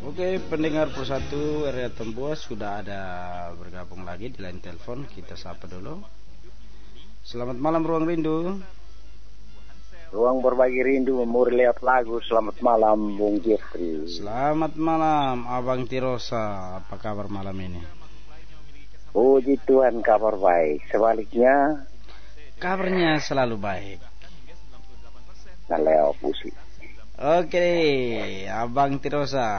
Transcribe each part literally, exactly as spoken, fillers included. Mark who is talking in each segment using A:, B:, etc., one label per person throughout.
A: Oke, pendengar Persatu R R Tempuas sudah ada bergabung lagi di line telepon. Kita sapa dulu. Selamat malam Ruang Rindu.
B: Ruang berbagi rindu memuri lihat lagu. Selamat malam Bung Jeffrey.
A: Selamat malam Abang Tirosa. Apa kabar malam ini?
B: Puji Tuhan, kabar baik. Sebaliknya
A: kabarnya selalu baik.
B: Naleo pusing.
A: Oke, Abang Tirosa.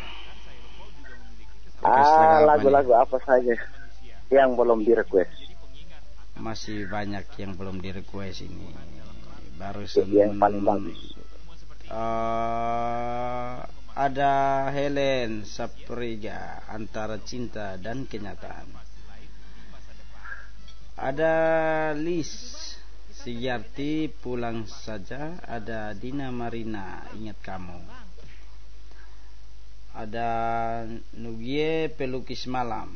B: Ah, lagu-lagu apa saja yang belum di request?
A: Masih banyak yang belum di request ini. Baru
B: yang paling bagus.
A: Uh, ada Helen Sapriga, Antara Cinta dan Kenyataan. Ada Lis Sigarti, Pulang Saja. Ada Dina Marina, Ingat Kamu. Ada Nugie, Pelukis Malam.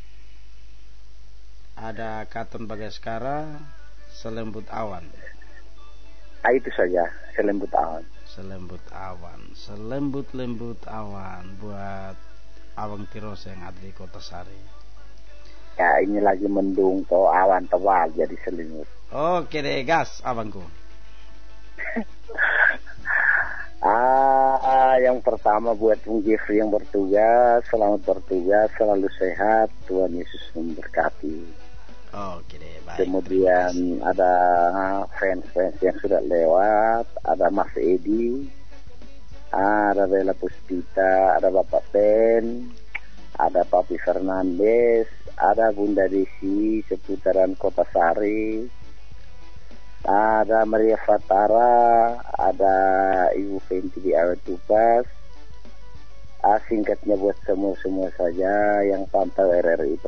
A: Ada Katon Bagaskara, Selembut Awan.
B: Ah, itu saja, Selembut Awan.
A: Selembut Awan, selembut-lembut awan buat Abang Tirosa yang ada di Kota Sari.
B: Ya, ini lagi mendung toh, awan tebal jadi selimut.
A: Oke deh, gas abangku.
B: ah, yang pertama buat Bung Jeffrey yang bertugas, selamat bertugas, selalu sehat, Tuhan Yesus memberkati.
A: Oke deh, baik.
B: Kemudian ada fans-fans yang sudah lewat, ada Mas Edi, ada Bella Puspita, ada Bapak Ben, ada Papi Fernandes, ada Bunda Desi seputaran Kota Sari, ada Maria Fatara, ada Ibu Fenty di Awet Tupas. Ah, singkatnya buat semua-semua saja yang pantau R R I